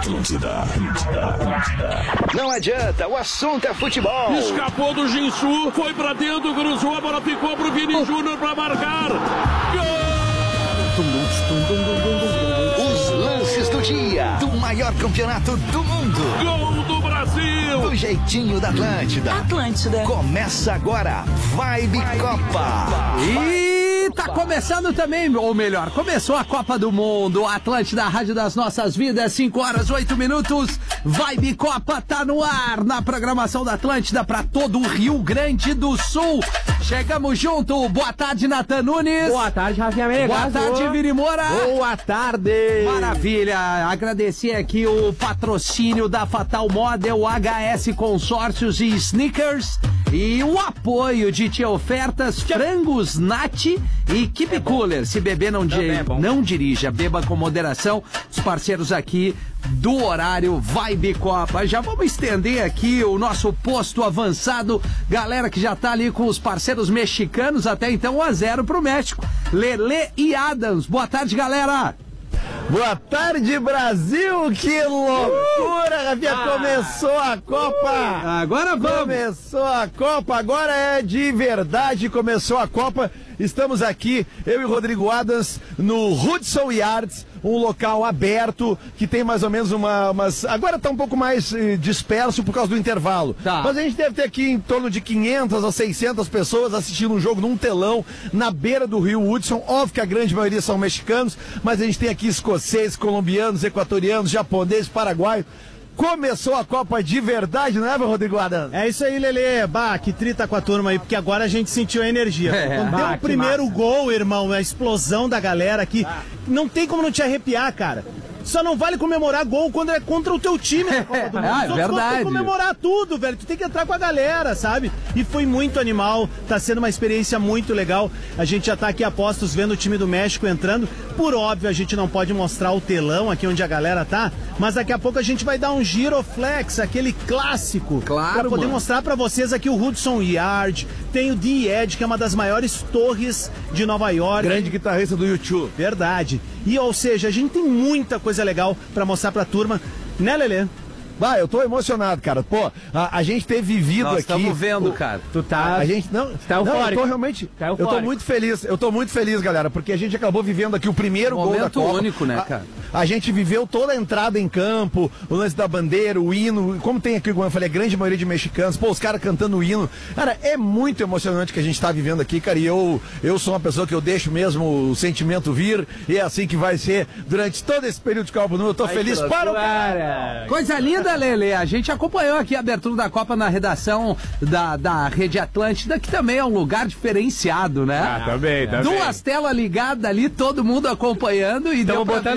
Atlântida. Não adianta, o assunto é futebol. Escapou do Jinsu, foi pra dentro, cruzou, a bola ficou pro Vini Júnior pra marcar. Os lances do dia, do maior campeonato do mundo. Gol do Brasil. Do jeitinho da Atlântida. Começa agora, Vibe Copa. E tá começando também, ou melhor, começou a Copa do Mundo. Atlântida, a rádio das nossas vidas, 5 horas, 8 minutos. Vibe Copa tá no ar, na programação da Atlântida pra todo o Rio Grande do Sul. Chegamos junto. Boa tarde, Natan Nunes. Boa tarde, Rafinha Menegas. Boa tarde, Vini Moura. Boa tarde. Maravilha. Agradecer aqui o patrocínio da Fatal Model, HS Consórcios e Sneakers e o apoio de Tia Ofertas, Frangos Nat e Keep Cooler. Se beber não dirija, beba com moderação. Os parceiros aqui do horário Vibe Copa. Já vamos estender aqui o nosso posto avançado. Galera que já tá ali com os parceiros mexicanos, até então 1-0 pro México. Lele e Adams. Boa tarde, galera. Boa tarde, Brasil! Que loucura, Rafinha! Começou a Copa! Agora vamos! Começou a Copa, agora é de verdade, começou a Copa. Estamos aqui, eu e o Rodrigo Adams, no Hudson Yards, um local aberto, que tem mais ou menos umas... Agora está um pouco mais disperso por causa do intervalo. Tá. Mas a gente deve ter aqui em torno de 500 a 600 pessoas assistindo um jogo num telão, na beira do rio Hudson. Óbvio que a grande maioria são mexicanos, mas a gente tem aqui escoceses, colombianos, equatorianos, japoneses, paraguaios. Começou a Copa de verdade, não é, Rodrigo Adams? É isso aí, Lelê. Bah, que trita com a turma aí, porque agora a gente sentiu a energia. Quando deu o primeiro gol, irmão, a explosão da galera aqui, não tem como não te arrepiar, cara. Só não vale comemorar gol quando é contra o teu time na Copa do Mundo. É verdade. Tem que comemorar tudo, velho. Tu tem que entrar com a galera, sabe? E foi muito animal. Tá sendo uma experiência muito legal. A gente já tá aqui a postos vendo o time do México entrando. Por óbvio, a gente não pode mostrar o telão aqui onde a galera tá, mas daqui a pouco a gente vai dar um giroflex, aquele clássico. Claro, pra poder mano. mostrar pra vocês aqui o Hudson Yard. Tem o The Edge, que é uma das maiores torres de Nova York. Grande guitarrista do YouTube. Verdade. E, ou seja, a gente tem muita coisa legal pra mostrar pra turma, né, Lelê? Bah, eu tô emocionado, cara. Pô, a gente ter vivido Nós aqui... estamos vendo, cara. Tu tá... A gente não... Tá eufórico. Eu tô realmente... Tá eu tô eufórico. muito feliz. Eu tô muito feliz, galera, porque a gente acabou vivendo aqui o primeiro gol da Momento Copa. único, né, cara? A gente viveu toda a entrada em campo, o lance da bandeira, o hino. Como tem aqui, como eu falei, a grande maioria de mexicanos. Pô, os caras cantando o hino. Cara, é muito emocionante que a gente tá vivendo aqui, cara. E eu sou uma pessoa que eu deixo mesmo o sentimento vir. E é assim que vai ser durante todo esse período de Copa do Mundo. Eu tô feliz para o cara. Coisa linda, Lele. A gente acompanhou aqui a abertura da Copa na redação da Rede Atlântida, que também é um lugar diferenciado, né? Também. Duas telas ligadas ali, todo mundo acompanhando e Estamos deu pra botando